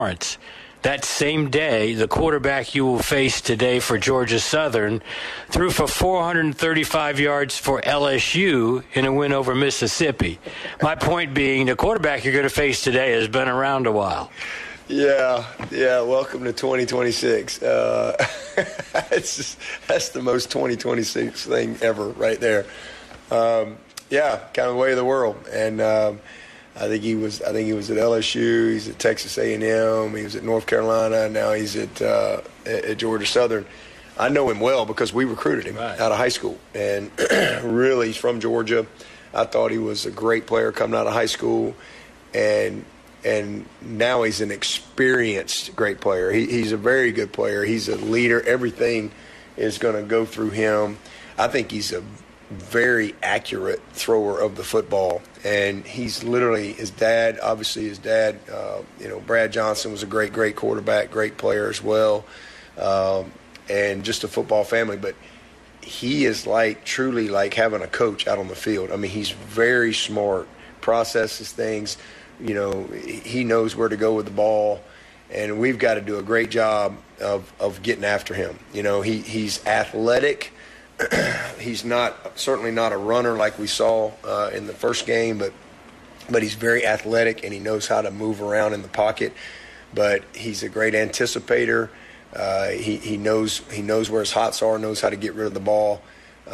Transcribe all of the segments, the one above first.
Lawrence. That same day, the quarterback you will face today for Georgia Southern threw for 435 yards for LSU in a win over Mississippi. My point being, the quarterback you're going to face today has been around a while. Yeah. Welcome to 2026. That's the most 2026 thing ever, right there. Kind of way of the world, and I think he was at LSU. He's at Texas A&M. He was at North Carolina. Now he's at Georgia Southern. I know him well because we recruited him out of high school, and really he's from Georgia. I thought he was a great player coming out of high school, and now he's an experienced great player. He's a very good player. He's a leader. Everything is going to go through him. I think he's a very accurate thrower of the football, and he's literally his dad. Brad Johnson was a great quarterback, great player as well, and just a football family. But he is truly like having a coach out on the field. I mean, he's very smart, processes things. He knows where to go with the ball, and we've got to do a great job of getting after him. He's athletic. He's certainly not a runner like we saw in the first game, but he's very athletic, and he knows how to move around in the pocket. But he's a great anticipator. He knows where his hots are, knows how to get rid of the ball.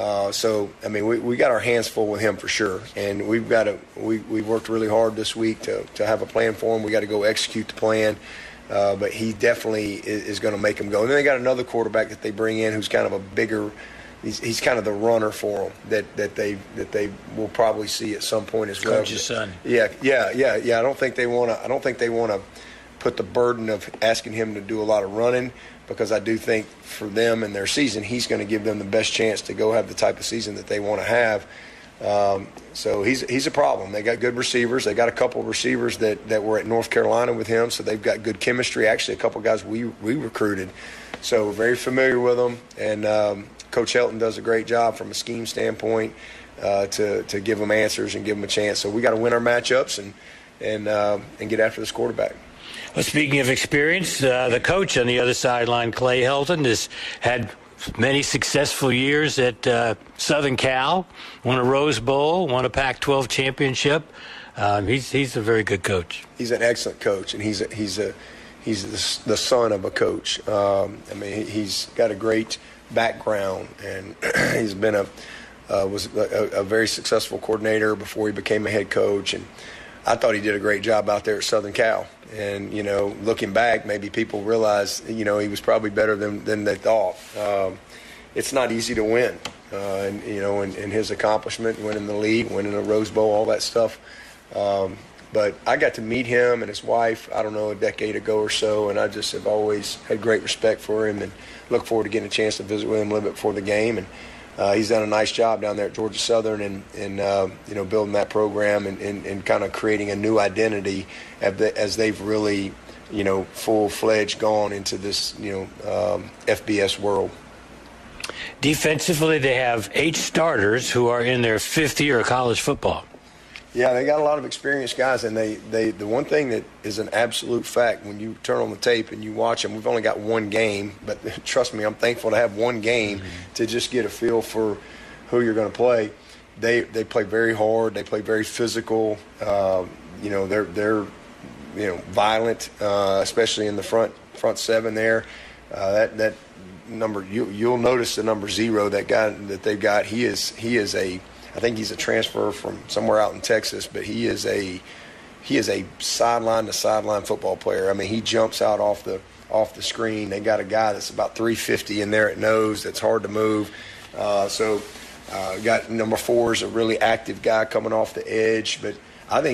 We got our hands full with him for sure, and we worked really hard this week to have a plan for him. We got to go execute the plan. But he definitely is going to make him go. And then they got another quarterback that they bring in who's kind of a bigger. He's kind of the runner for them that they will probably see at some point as well. Coach's son. Yeah. I don't think they want to put the burden of asking him to do a lot of running, because I do think for them and their season, he's going to give them the best chance to go have the type of season that they want to have. So he's a problem. They got good receivers. They got a couple of receivers that were at North Carolina with him, so they've got good chemistry. Actually, a couple of guys we recruited, so we're very familiar with them. And Coach Helton does a great job from a scheme standpoint to give them answers and give them a chance. So we got to win our matchups and get after this quarterback. Well, speaking of experience, the coach on the other sideline, Clay Helton, has had many successful years at Southern Cal, won a Rose Bowl, won a Pac-12 championship. He's a very good coach. He's an excellent coach, and he's the son of a coach. He's got a great background, and he's been was a very successful coordinator before he became a head coach, and I thought he did a great job out there at Southern Cal. And looking back, maybe people realize he was probably better than they thought. It's not easy to win, and his accomplishment, winning the league, winning a Rose Bowl, all that stuff. But I got to meet him and his wife, I don't know, a decade ago or so, and I just have always had great respect for him and look forward to getting a chance to visit with him a little bit before the game. And he's done a nice job down there at Georgia Southern and building that program and kind of creating a new identity as they've really, full-fledged gone into this, FBS world. Defensively, they have 8 starters who are in their 5th year of college football. Yeah, they got a lot of experienced guys, and the one thing that is an absolute fact when you turn on the tape and you watch them, we've only got one game, but trust me, I'm thankful to have one game to just get a feel for who you're going to play. They play very hard. They play very physical. They're violent, especially in the front 7 there. That number, you'll notice the number 0, that guy that they've got. He is I think he's a transfer from somewhere out in Texas, but he is a sideline to sideline football player. I mean, he jumps out off the screen. They got a guy that's about 350 in there at nose that's hard to move. Got number 4 is a really active guy coming off the edge, but